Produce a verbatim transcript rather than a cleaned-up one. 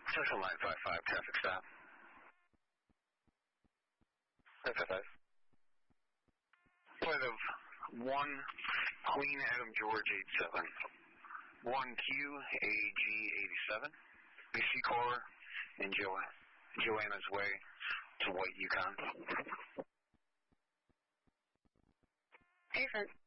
Central nine five five, traffic stop. nine five five. Flight of one Queen Adam George eight seven. one Q A G eighty-seven. B C Corps in jo Joanna's Way to White Yukon. Hey, friend.